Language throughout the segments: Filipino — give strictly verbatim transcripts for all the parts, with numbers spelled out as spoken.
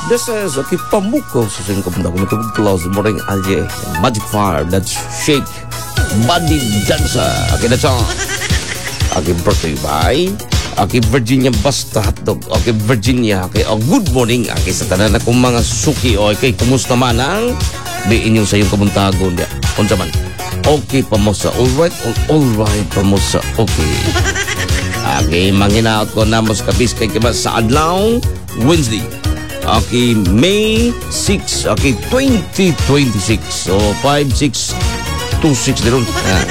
This is okay pamuko sa sing kumda ko nito close morning alje Magic Fire that's shake body dancer. Okay, that's all. Okay, birthday by okay Virginia Basta Hotdog. Okay, Virginia. Okay, oh, good morning. Okay, sa tanan akong mga suki. Okay, kumusta man ang di inyong sa iyong kabuntagon dia. Unsa man? Okay, pamosa. All right, all, all right, pamosa. Okay. Okay, manginaot ko na mas kabis kay kiba sa adlaw Wednesday. Okay, May sixth, okay, twenty twenty-six. So, five six two six din. Ah.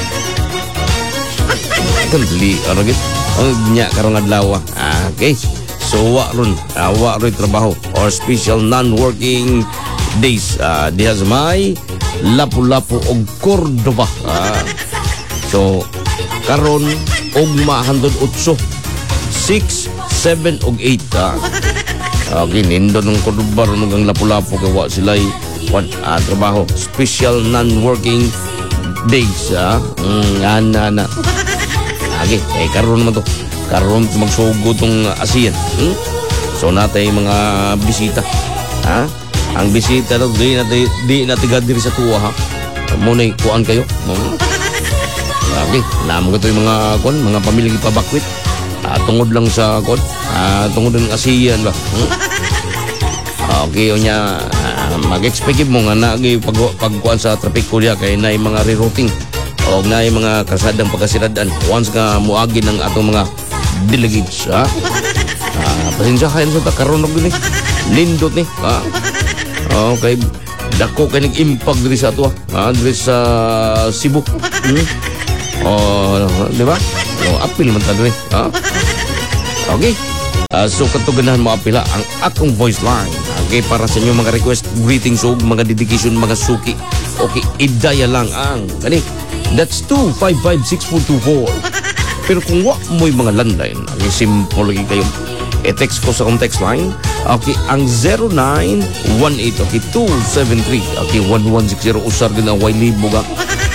Kandali, ano git? Ang niya karong adlaw. Ah, okay. So, wa ron, ah, wa ron trabaho or special non-working days. Ah, diha sa may Lapu-Lapu og Cordoba. Ah. So, karon og mahandod otso, six, seven og eight. Ah. Okay, nindo ng Cordoba ron ang Lapu-Lapu kay wa sila'y uh, trabaho. Special non-working days. Ah. Mm, ana, ana. Okay, eh, karon naman to. Karon magsugod tong ASEAN. Hmm? So, natay mga bisita. Ha? Ang bisita daw, di na, di, di na tigad diri sa tuwa, ha? Muna'y kuan kayo. Hmm? Okay, naman ko ito yung mga kuan, mga pamilyang ipabakwit. Ah, tungod lang sa kuan. Ah, tungod ng ASEAN ba? Hmm? Okay, o niya, ah, mag-expect mo nga na pag, pagkuan sa trapiko niya kaya na yung mga rerouting o na yung mga kasadang pagkasiradan once nga muagi ng atong mga delegates. Ha? Ah, pasensya kayo sa takaronog ni lindot ni. Ha? Okay, dako kayo nag-impact diri sa ato. Ha? Diri sa Cebu. Hmm? O, di ba? O, apil man tayo. Ha? Okay. Uh, so katuganahan mo apila ang akong voice line. Okay, para sa inyo mga request, greetings o mga dedication, mga suki. Okay, idaya lang ang kani. That's two five five six four two four. Pero kung wa mo'y mga landline, okay, simple lagi kayo. E-text ko sa akong text line. Okay, ang zero nine one eight, okay, two seven three, okay, one one six zero. Usar din ang Y-Libo ka.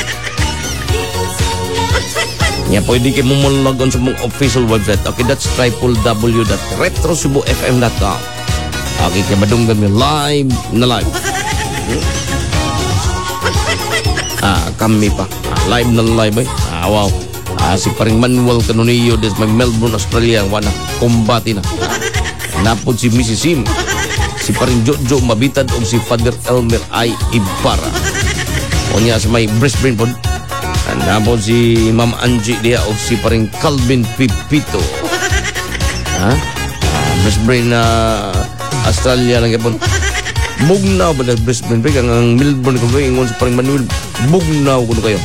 Yeah, pwede kayo mong log on sa mong official website. Okay, that's w w w dot retro cebu f m dot com. Okay, kaya madunggan mo live na live. Hmm? Ah, kami pa. Ah, live na live eh. Ah, wow. Ah, si paring Manuel Canonillo des may Melbourne, Australia. Wana, kumbati na. Ah, napod si Missus Sim. Si paring Jojo Mabitad o si Father Elmer I. Ibarra. O niya sa may Brisbane po. Napon si Ma'am Angie dia o si paring Calvin Pipito. Ha? Ah, Brisbane na uh, Australia lang yapon. Bugnaw ba na Brisbane? Kaya ang Melbourne ko kayo ingon si paring Manuel. Bugnaw ko kayo.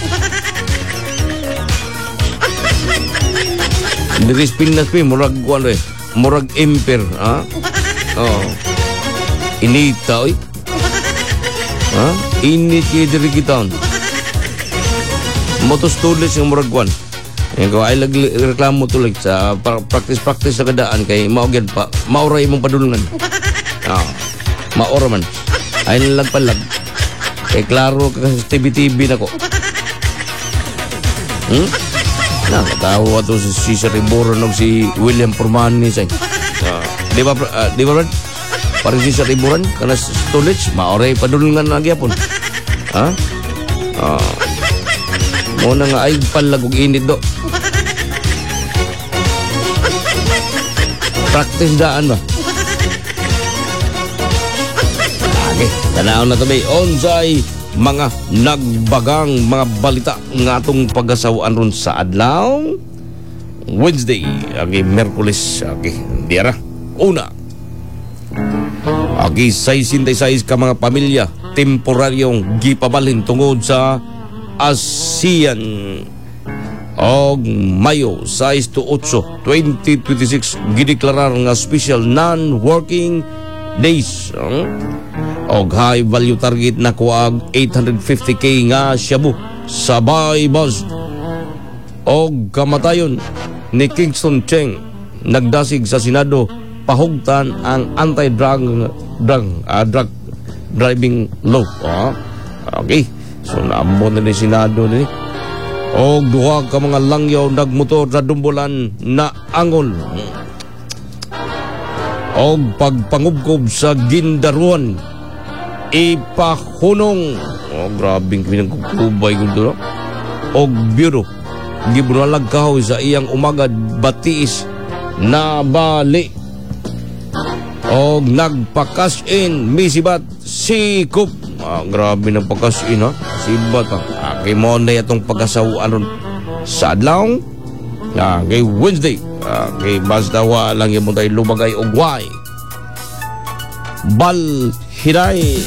Diris Pinas pi, murag kuan eh. Murag emper, ha? Oh. Inita oy. Ha? Init kay diri kita. Motos tulis yung muragwan. Yung ko ay reklamo tulig sa practice-practice sa kadaan kay maugyan pa. Mauray mong padulungan. Ah, maura man. Ay nalagpalag. Kay klaro ka sa T V T V na ko. Hmm? Nakatawa to si Cesar Iboran o si William Formani say. Ah, di ba, uh, di ba Brad? Parang si Cesar Iboran kana tulis, mauray padulungan na gyapon. Ha? Ah. Muna nga ay palagog init do. Practice daan ba? Okay, tanaw na tabi. Onsay mga nagbagang mga balita nga atong pag-asawaan ron sa adlaw Wednesday. Okay, Merkulis. Okay, diara. Una. Okay, sixty-six ka mga pamilya temporaryong gipabalhin tungod sa ASEAN og Mayo six to eight, twenty twenty-six gideklarar nga special non-working days. Huh? Og high value target na kuag eight hundred fifty k nga shabu sabay bus. Og kamatayon ni Kingston Cheng nagdasig sa Senado pahugtan ang anti-drug drug, uh, drug driving law. Huh? Okay. So, naamon na ni Senado ni. O duha ka mga langyaw nagmotor sa dumbulan na angol. o pagpangubkob sa gindaruan ipahunong oh grabing pinagkukubay ko doon og biro gibunalag kahoy sa iyang umagad batiis na bali og nagpakas in misibat sikop ah, grabe ng pakas in ha sibat ha ah, kay Monday atong pagkasawaan sa adlaw ah, kay Wednesday ah, kay basta wa lang yung tayo lumagay og way bal hiray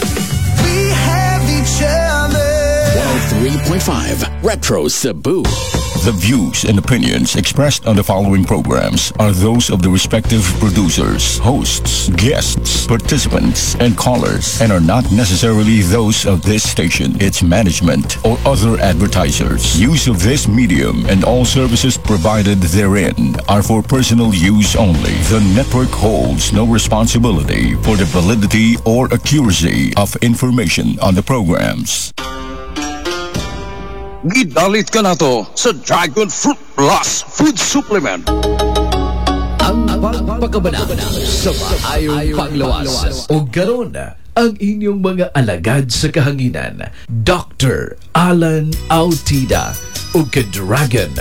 one oh three point five Retro Cebu. The views and opinions expressed on the following programs are those of the respective producers, hosts, guests, participants, and callers, and are not necessarily those of this station, its management, or other advertisers. Use of this medium and all services provided therein are for personal use only. The network holds no responsibility for the validity or accuracy of information on the programs. Gidalit ka na to sa Dragon Fruit Plus Food Supplement. Ang pagpakabana sa maayong panglawas. O garon ang inyong mga alagad sa kahanginan, Doctor Alan Autida o ka-Dragon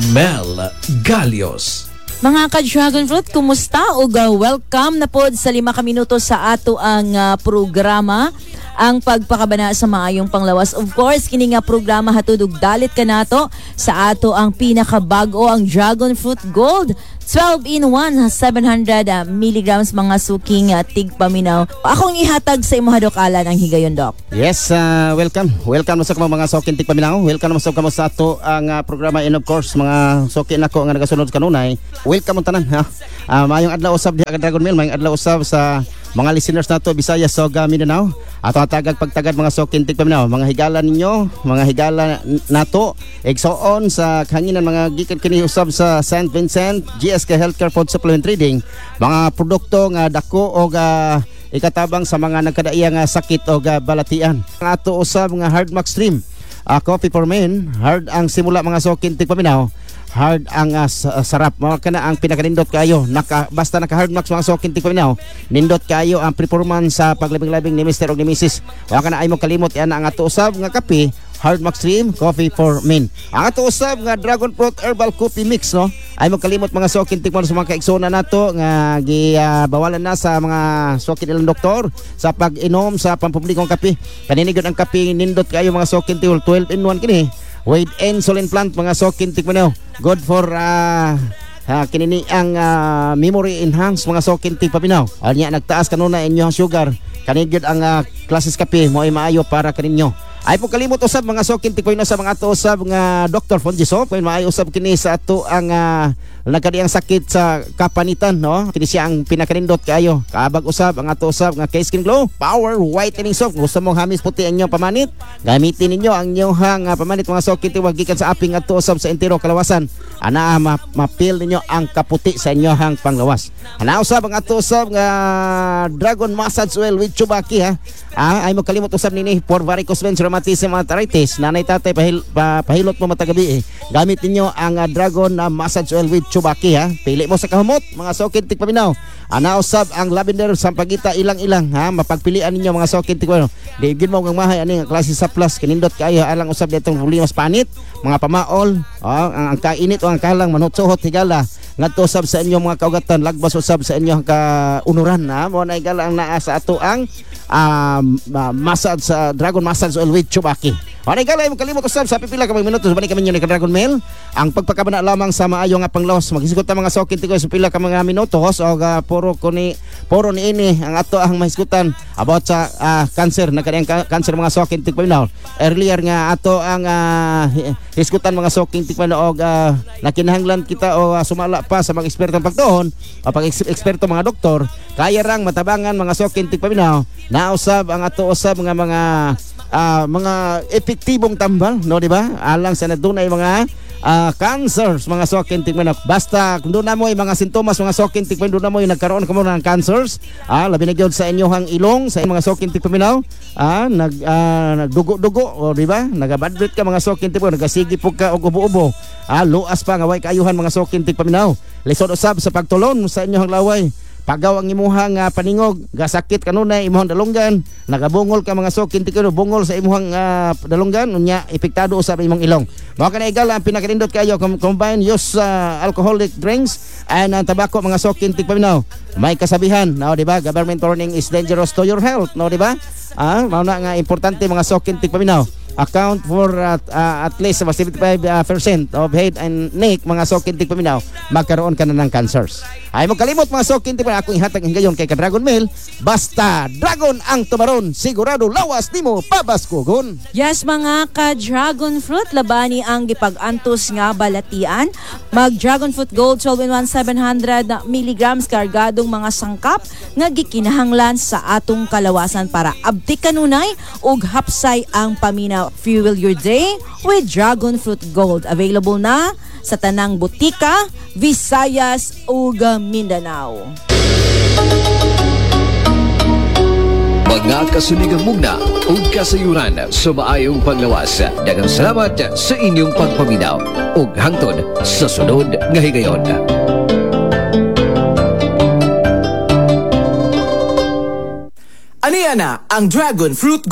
Mel Galios. Mga ka-Dragon Fruit, kumusta? O welcome na pod sa lima ka minuto sa ato ang uh, programa, ang pagpakabana sa maayong panglawas. Of course, kini nga programa hatudog dalit ka nato sa ato ang pinakabago ang Dragon Fruit Gold. twelve in one, seven hundred uh, milligrams mga suking uh, tigpaminaw. Akong ihatag sa imo hadok Alan ang higayon, Doc. Yes, uh, welcome. Welcome sa mga suking tigpaminaw. Welcome sa kamo sa ato ang uh, programa, and of course mga suki nako nga nagasunod kanunay. Welcome tanan ha. Uh, mayong adlaw usab diha ka Dragon Mail, mayong adlaw usab sa mga listeners nato Bisaya, Soga, Mindanao. Ato tagag pagtagad mga suking tigpaminaw, mga higala ninyo, mga higala nato igsoon sa kanginan mga gikan kini usab sa Saint Vincent G S K Healthcare Food Supplement Trading, mga produkto nga dako o uh, ikatabang sa mga nagkadaiya nga sakit o uh, balatian. Ang ato usab nga Hard Max Stream uh, coffee for men, hard ang simula mga suking tigpaminaw, hard ang uh, sarap mo kana ang pinakanindot kayo naka basta naka Hard Max mga suking tigpaminaw, nindot kayo ang performance sa paglabing-labing ni Mister o ni Missus Wa kana ay mo kalimot yan ang ato usab nga kape Hard Max Stream Coffee for Men. Ang ato usab nga Dragon Fruit Herbal Coffee Mix, no? Ay mo kalimot mga suking tigpaminaw sa mga kaigsona nato nga gibawalan uh, na sa mga suking ilang doktor sa pag-inom sa pampublikong kape. Kaninigod ang kape nindot kayo mga suking tigpaminaw twelve in one kini. With insulin plant mga suking tigpaminaw. Good for uh, uh, kinini ang uh, memory enhance mga suking tigpaminaw. Anya nagtaas kanuna inyo ang sugar. Kanigod ang uh, klases kape mo ay maayo para kaninyo. Ay po kalimot usab mga suking tigpaminaw sa mga ato usab nga Doctor Fonjiso kung maayo usab kini sa ato ang uh, nagkadiyang sakit sa kapanitan, no? Kini siya ang pinakanindot kayo. Kaabag usab ang ato usab nga K-Skin Glow Power Whitening Soap. Gusto mong hamis puti ang inyong pamanit, gamitin ninyo ang inyong uh, pamanit mga suking tigpaminaw gikan sa aping ato usab sa entero kalawasan. Ana ma mapil ninyo ang kaputi sa inyong panglawas. Ana usab ang ato usab nga Dragon Massage Oil with Chubaki ha. Ah, ay mo kalimot usab nini for varicose veins, rheumatism, arthritis, nanay tatay pahil, pa, pahilot mo matagabi eh. Gamit ninyo ang uh, Dragon uh, Massage Oil with Chubaki ha. Pili mo sa kahumot mga suking tigpaminaw. Ana usab ang lavender sampagita ilang-ilang ha. Mapagpilian ninyo mga suking tigpaminaw. Digid mo ang mahay ani nga klase sa plus kinindot kayo alang usab ditong problema sa panit, mga pamaol, oh, ang, ang kainit o ang kalang manutsuhot higala ngadto usab sa inyong mga kaugatan, lagbas usab sa inyong kaunuran ha. Mo na higala ang naa sa ato ang um, uh, massage sa uh, Dragon Massage Oil with Chubaki. Ano galay mo kalimot usab sa pipila ka mga minuto bani kami ni Dragon Mail ang pagpakabana lamang sa maayo nga panglawas. Maghisgot ta mga suking tigpaminaw sa pila ka mga minuto o uh, puro kuni puro ni ini ang ato ang mahisgutan about sa uh, cancer nagkadiyang ka- cancer mga suking tigpaminaw. Earlier nga ato ang uh, hisgutan mga suking tigpaminaw og uh, nakinahanglan kita o uh, sumala pa sa mga ekspertong pagtuon o pag-eksperto mga doktor kaya rang matabangan mga suking tigpaminaw na usab ang ato usab nga mga uh, mga epektibong tambal, no, di ba? Alang sa nadunay mga uh, cancers mga suking tigpaminaw. Basta kung doon na mo yung mga sintomas mga suking tigpaminaw, doon na mo yung nagkaroon kamo ng cancers, ah, labi na gyud sa inyohang ilong sa mga suking tigpaminaw, ah, nag uh, nagdugo-dugo, o di ba? Nagabadrit ka mga suking tigpaminaw, nagasigi pug ka og ubo-ubo. Ah, luas pa nga way kaayuhan mga suking tigpaminaw. Lisod usab sa pagtulon sa inyohang laway. pagaw ang imuhang uh, paningog, gasakit kanunay imuhang dalunggan, nagabungol ka mga sokin tikino, bungol sa imuhang uh, dalunggan, unya epektado usab imong ilong. Mao kana igal ang pinakarindot kayo com- combine use uh, alcoholic drinks and uh, tabako mga sokin tik paminaw. May kasabihan, no, di ba? Government warning is dangerous to your health, no, di ba? Ah, mao na nga importante mga sokin tik paminaw. Account for uh, uh, at least seventy-five percent of head and neck mga sokin tik paminaw, magkaroon ka na ng cancers. Ay mo kalimot mga sokin tik paminaw, ako ihatag ngayon kay ka Dragon Mill, basta Dragon ang tumaron, sigurado lawas nimo pabaskugon. Yes mga ka-dragon fruit, labani ang gipag-antos nga balatian. Mag-dragon fruit gold twelve in one seven hundred milligrams kargadong mga sangkap nga gikinahanglan sa atong kalawasan para abti kanunay ug hapsay ang paminaw. Fuel your day with Dragon Fruit Gold. Available na sa tanang butika, Visayas ug Mindanao. Mga kasuligang mugna ug kasayuran sa maayong panglawas. Daghang salamat sa inyong pagpaminaw ug hangtod sa sunod nga higayon. Aniana ang Dragon Fruit Gold.